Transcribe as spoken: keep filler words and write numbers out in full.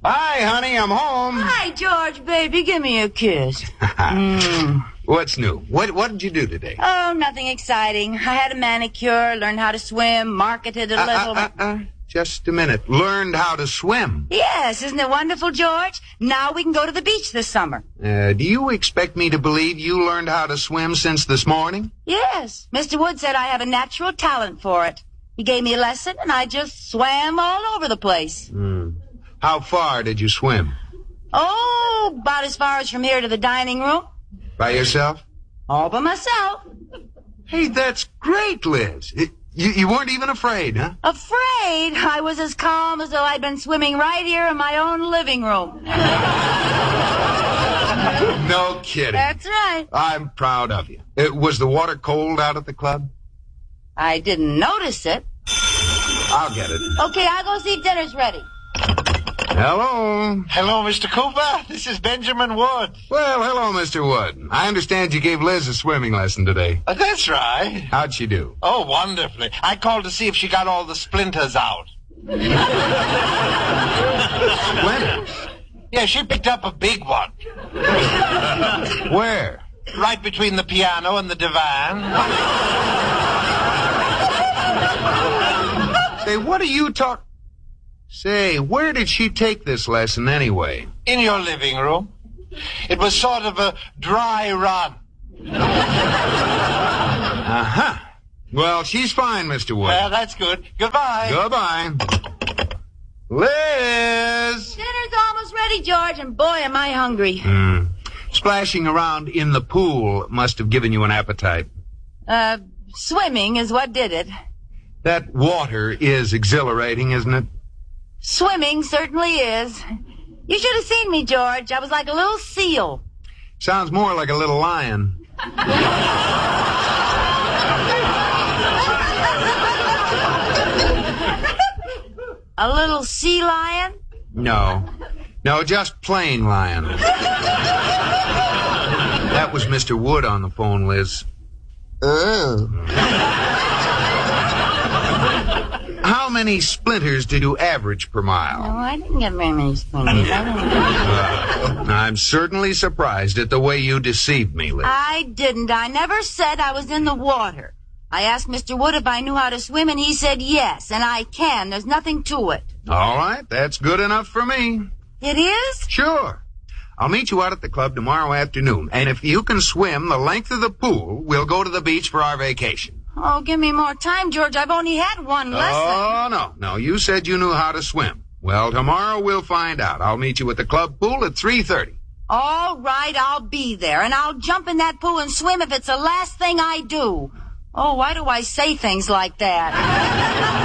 Hi, honey, I'm home. Hi, George, baby. Give me a kiss. mm. What's new? What What did you do today? Oh, nothing exciting. I had a manicure, learned how to swim, marketed a uh, little. Uh, uh, uh, just a minute. Learned how to swim? Yes, isn't it wonderful, George? Now we can go to the beach this summer. Uh, do you expect me to believe you learned how to swim since this morning? Yes. Mister Wood said I have a natural talent for it. He gave me a lesson, and I just swam all over the place. Hmm. How far did you swim? Oh, about as far as from here to the dining room. By yourself? All by myself. Hey, that's great, Liz. It, you, you weren't even afraid, huh? Afraid? I was as calm as though I'd been swimming right here in my own living room. No kidding. That's right. I'm proud of you. Uh, was the water cold out at the club? I didn't notice it. I'll get it. Okay, I'll go see if dinner's ready. Hello. Hello, Mister Cooper. This is Benjamin Wood. Well, hello, Mister Wood. I understand you gave Liz a swimming lesson today. Uh, that's right. How'd she do? Oh, wonderfully. I called to see if she got all the splinters out. Splinters? Yeah, she picked up a big one. Where? Right between the piano and the divan. Say, what are you talking... Say, where did she take this lesson anyway? In your living room. It was sort of a dry run. Uh-huh. Well, she's fine, Mister Wood. Well, that's good. Goodbye. Goodbye. Liz! Dinner's almost ready, George, and boy, am I hungry. Mm. Splashing around in the pool must have given you an appetite. Uh, swimming is what did it. That water is exhilarating, isn't it? Swimming certainly is. You should have seen me, George. I was like a little seal. Sounds more like a little lion. A little sea lion? No. No, just plain lion. That was Mister Wood on the phone, Liz. Oh. How many splinters did you average per mile? No, I didn't get very many splinters. I don't know. Uh, I'm certainly surprised at the way you deceived me, Liz. I didn't. I never said I was in the water. I asked Mister Wood if I knew how to swim, and he said yes, and I can. There's nothing to it. All right, that's good enough for me. It is? Sure. I'll meet you out at the club tomorrow afternoon, and if you can swim the length of the pool, we'll go to the beach for our vacation. Oh, give me more time, George. I've only had one lesson. Oh, no. No, you said you knew how to swim. Well, tomorrow we'll find out. I'll meet you at the club pool at three thirty. All right, I'll be there, and I'll jump in that pool and swim if it's the last thing I do. Oh, why do I say things like that?